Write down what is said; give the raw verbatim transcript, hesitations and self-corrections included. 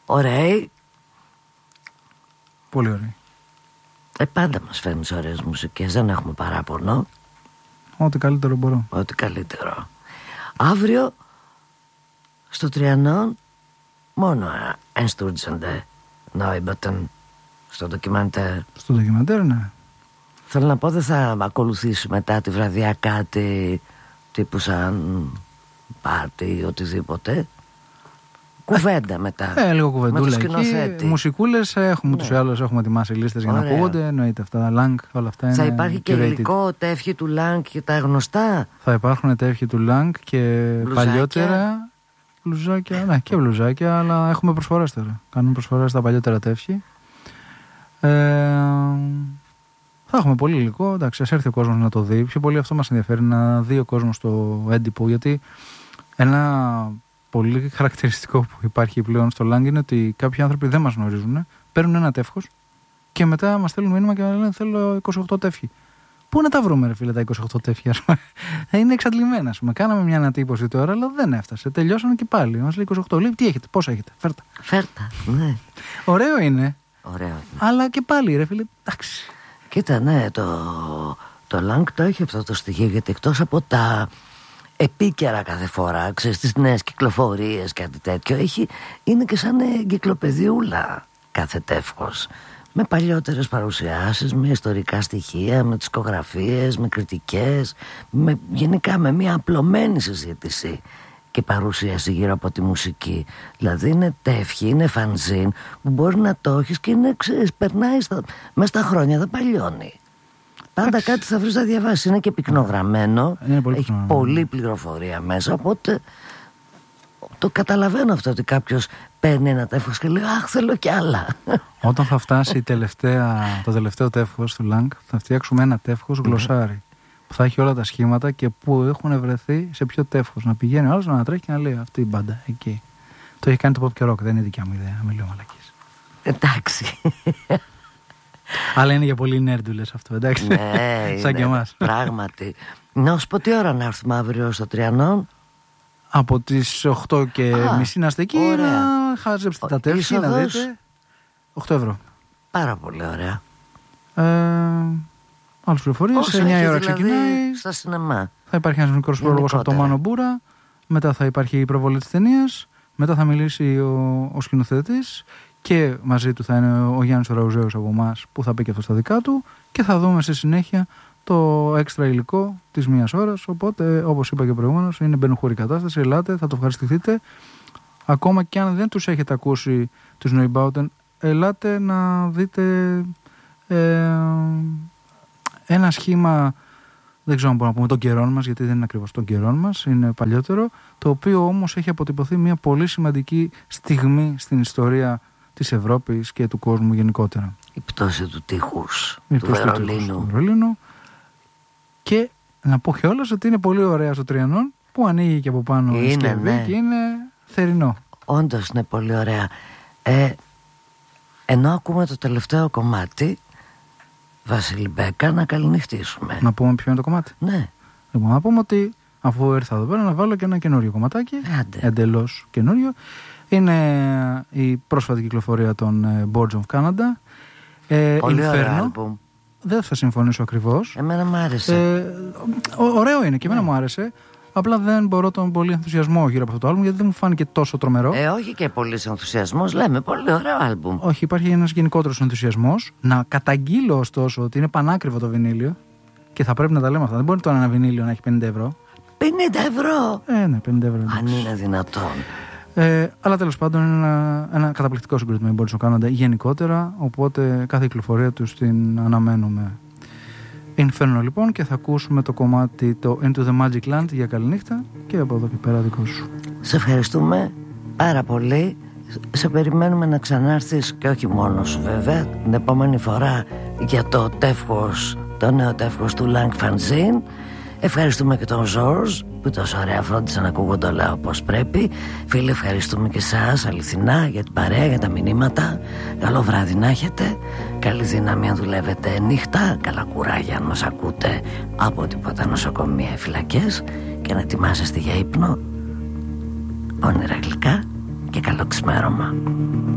Ωραίοι. Πολύ ωραίοι. Ε, πάντα μας φέρνεις ωραίες μουσικές, δεν έχουμε παράπονο. Ό,τι καλύτερο μπορώ. Ό,τι καλύτερο. Αύριο στο Τριανόν μόνο ενστούτζονται Νόιμποτεν στο ντοκιμαντέρ. Στο ντοκιμαντέρ, ναι. Θέλω να πω, δεν θα ακολουθήσει μετά τη βραδιά κάτι τύπου σαν πάρτι ή οτιδήποτε. Κουβέντα μετά. Ε, λίγο κουβεντούλα εκεί. Μουσικούλες έχουμε, ναι. Τους ή άλλους έχουμε ετοιμάσει λίστες για να ακούγονται. Εννοείται αυτά, Λάγκ, όλα αυτά είναι. Θα υπάρχει και curated. υλικό, τεύχη του Λάγκ και τα γνωστά. Θα υπάρχουν τεύχη του Λάγκ και μπλουζάκια. Παλιότερα. Μπλουζάκια, ναι, και μπλουζάκια, αλλά έχουμε προσφορές τώρα. Κάνουμε προσφορές στα παλιότερα τεύχη. Ε, θα έχουμε πολύ υλικό. Εντάξει, ας έρθει ο κόσμος να το δει. Πιο πολύ αυτό μας ενδιαφέρει, να δει ο κόσμος το έντυπο. Γιατί ένα πολύ χαρακτηριστικό που υπάρχει πλέον στο Λάγκ είναι ότι κάποιοι άνθρωποι δεν μας γνωρίζουν, παίρνουν ένα τεύχος και μετά μας στέλνουν μήνυμα και λένε θέλω είκοσι οκτώ τεύχη. Πού να τα βρούμε, ρε φίλε, τα είκοσι οκτώ τεύχη, ας πούμε. Είναι εξαντλημένα, ας πούμε. Κάναμε μια ανατύπωση τώρα, αλλά δεν έφτασε. Τελειώσανε και πάλι. Μας λέει είκοσι οκτώ. Λέει, τι έχετε, πόσα έχετε, φέρτα. Φέρτα, ναι. Ωραίο είναι. Ωραίο είναι. Αλλά και πάλι, ρε φίλε, εντάξει. Κοίτα, ναι, το, το Λάγκ το έχει αυτό το στοιχείο, γιατί εκτός από τα επίκαιρα κάθε φορά, ξέρεις, τις νέες κυκλοφορίες, κάτι τέτοιο, έχει, είναι και σαν εγκυκλοπαιδιούλα κάθε τεύχος. Με παλιότερες παρουσιάσεις, με ιστορικά στοιχεία, με δισκογραφίες, με κριτικές, με, γενικά με μια απλωμένη συζήτηση και παρουσίαση γύρω από τη μουσική. Δηλαδή είναι τεύχη, είναι φανζίν που μπορεί να το έχεις και είναι, ξέρεις, περνάει στα, μέσα στα χρόνια, δεν παλιώνει. Πάντα Άξι. Κάτι θα βρεις να διαβάσεις. Είναι και πυκνογραμμένο, πολύ έχει πυκνο. πολλή πληροφορία μέσα, οπότε το καταλαβαίνω αυτό ότι κάποιος παίρνει ένα τεύχος και λέει αχ, θέλω κι άλλα. Όταν θα φτάσει η τελευταία, το τελευταίο τεύχος του Λάγκ, θα φτιάξουμε ένα τεύχος γλωσσάρι που θα έχει όλα τα σχήματα και που έχουν βρεθεί σε ποιο τεύχος. Να πηγαίνει ο άλλος να τρέχει και να λέει αυτή η μπάντα εκεί. Το έχει κάνει το Pop και Rock, δεν είναι δικιά μου ιδέα, με λέω μαλακίες. Εντάξει. Αλλά είναι για πολύ νέρντουλες αυτό, εντάξει. Ναι, σαν και εμάς. Πράγματι. Να σου πω τι ώρα να έρθουμε αύριο στο Τριανόν. Από τις οκτώ και μισή να είστε εκεί, να χάζεψετε τα τεύχη, να δείτε. οκτώ ευρώ. Πάρα πολύ ωραία. Ε, άλλες πληροφορίες, σε εννιά η ώρα δηλαδή ξεκινάει. Στα σινεμά. Θα υπάρχει ένας μικρός πρόλογος από το Μάνο Μπούρα. Μετά θα υπάρχει η προβολή της ταινίας. Μετά θα μιλήσει ο, ο σκηνοθέτης. Και μαζί του θα είναι ο Γιάννης ο Ραουζέος από εμάς που θα πει και αυτό στα δικά του. Και θα δούμε στη συνέχεια το έξτρα υλικό της μίας ώρας. Οπότε, όπως είπα και προηγούμενος, είναι μπαινοχώρη κατάσταση. Ελάτε, θα το ευχαριστηθείτε. Ακόμα και αν δεν τους έχετε ακούσει τους Neubauten, ελάτε να δείτε ε, ένα σχήμα, δεν ξέρω αν μπορούμε να πούμε των καιρών μας, γιατί δεν είναι ακριβώς των καιρών μας, είναι παλιότερο, το οποίο όμως έχει αποτυπωθεί μια πολύ σημαντική στιγμή στην ιστορία της Ευρώπης και του κόσμου γενικότερα. Η πτώση του τείχους η του Βερολίνου. Βερολίνου. Και να πω κιόλας ότι είναι πολύ ωραία στο Τριανόν, που ανοίγει και από πάνω η συσκευή, ναι. Και είναι θερινό. Όντως είναι πολύ ωραία. Ε, ενώ ακούμε το τελευταίο κομμάτι, Βασίλη Μπέκα, να καληνυχτήσουμε. Να πούμε ποιο είναι το κομμάτι. Ναι. Λοιπόν, να πούμε ότι αφού ήρθα εδώ πέρα να βάλω και ένα καινούριο κομματάκι. Άντε. Εντελώς καινούριο. Είναι η πρόσφατη κυκλοφορία των Boards of Canada. Ε, πολύ Inferno. ωραίο άλμπουμ. Δεν θα συμφωνήσω ακριβώς. Εμένα μου άρεσε. Ε, ωραίο είναι και εμένα ναι. μου άρεσε. Απλά δεν μπορώ τον πολύ ενθουσιασμό γύρω από αυτό το άλμπουμ, γιατί δεν μου φάνηκε τόσο τρομερό. Ε, όχι και πολύ ενθουσιασμός, λέμε πολύ ωραίο άλμπουμ. Όχι, υπάρχει ένας γενικότερος ενθουσιασμός. Να καταγγείλω ωστόσο ότι είναι πανάκριβο το βινίλιο. Και θα πρέπει να τα λέμε αυτά. Δεν μπορεί τώρα ένα βινίλιο να έχει πενήντα ευρώ. πενήντα ευρώ! Ε, ναι, πενήντα ευρώ. Αν είναι δυνατόν. Ε, αλλά τέλος πάντων είναι ένα, ένα καταπληκτικό συγκρότημα που μπορείς να κάνετε γενικότερα. Οπότε κάθε κυκλοφορία τους την αναμένουμε. Inferno λοιπόν, και θα ακούσουμε το κομμάτι το Into the Magic Land για καληνύχτα και από εδώ και πέρα δικό σου. Σε ευχαριστούμε πάρα πολύ. Σε περιμένουμε να ξανάρθεις και όχι μόνο σου βέβαια την επόμενη φορά για το τεύχος, το νέο τεύχος του Lang Fanzine. Ευχαριστούμε και τον Ζορζ που τόσο ωραία φρόντισε να ακούγονται όλα όπως πρέπει. Φίλοι, ευχαριστούμε και εσάς αληθινά για την παρέα, για τα μηνύματα. Καλό βράδυ να έχετε. Καλή δύναμη αν δουλεύετε νύχτα. Καλά κουράγια αν μας ακούτε από τίποτα νοσοκομεία ή φυλακές. Και να ετοιμάσετε για ύπνο. Όνειρα γλυκά και καλό ξημέρωμα.